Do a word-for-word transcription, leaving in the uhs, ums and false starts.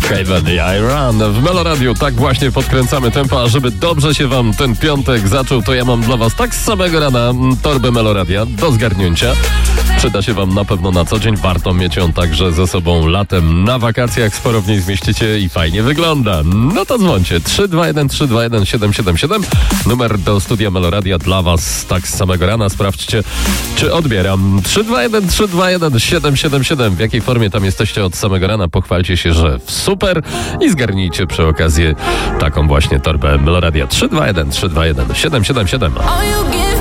Craven i Iran w Meloradiu. Tak właśnie podkręcamy tempo, a żeby dobrze się wam ten piątek zaczął, to ja mam dla was tak z samego rana torbę Meloradia do zgarnięcia. Przyda się wam na pewno na co dzień. Warto mieć ją także ze sobą latem na wakacjach. Sporo w niej zmieścicie i fajnie wygląda. No to dzwońcie. trzy dwa jeden trzy dwa jeden siedem siedem siedem. Numer do studia Meloradia dla was tak z samego rana. Sprawdźcie, czy odbieram. trzy dwa jeden trzy dwa jeden siedem siedem siedem. W jakiej formie tam jesteście od samego rana? Pochwalcie się, że super i zgarnijcie przy okazji taką właśnie torbę Meloradia. trzy dwa jeden trzy dwa jeden siedem siedem siedem.